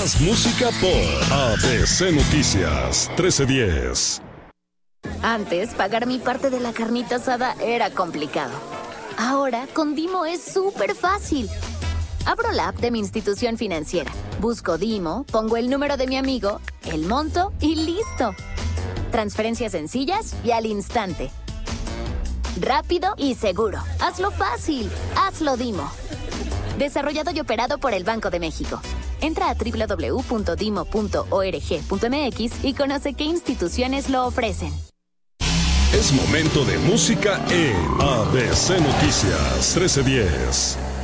Más música por ABC Noticias 1310. Antes, pagar mi parte de la carnita asada era complicado. Ahora, con Dimo es súper fácil. Abro la app de mi institución financiera, busco Dimo, pongo el número de mi amigo, el monto y listo. Transferencias sencillas y al instante. Rápido y seguro. Hazlo fácil. Hazlo Dimo. Desarrollado y operado por el Banco de México. Entra a www.dimo.org.mx y conoce qué instituciones lo ofrecen. Es momento de música en ABC Noticias 1310.